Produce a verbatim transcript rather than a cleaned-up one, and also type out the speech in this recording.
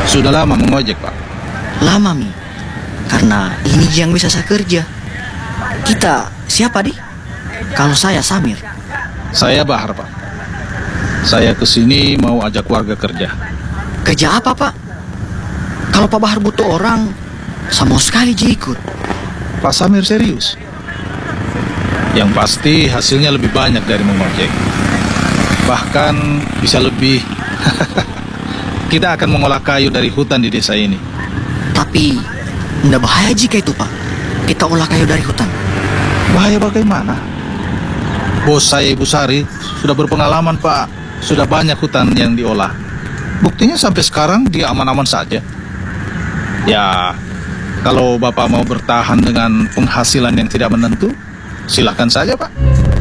Sudah lama mengojek, Pak. Lama, Mi. Karena ini yang bisa saya kerja. Kita siapa, Di? Kalau saya Samir. Saya Bahar, Pak. Saya kesini mau ajak warga kerja. Kerja apa, Pak? Kalau Pak Bahar butuh orang, sama sekali Ji ikut. Pak Samir serius. Yang pasti hasilnya lebih banyak dari mengojek. Bahkan bisa lebih. Kita akan mengolah kayu dari hutan di desa ini. Tapi enggak bahaya jika itu, Pak. Kita olah kayu dari hutan. Bahaya bagaimana? Bos saya Ibu Sari sudah berpengalaman, Pak. Sudah banyak hutan yang diolah. Buktinya sampai sekarang dia aman-aman saja. Ya, kalau Bapak mau bertahan dengan penghasilan yang tidak menentu, silakan saja, Pak.